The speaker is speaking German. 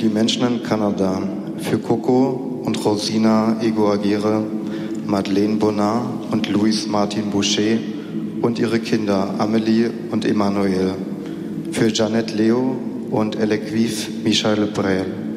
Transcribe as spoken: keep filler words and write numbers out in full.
die Menschen in Kanada, für Coco und Rosina Egoagere, Madeleine Bonnard und Louis Martin Boucher und ihre Kinder Amélie und Emmanuel, für Jeanette Leo und Elequive Michael Brel.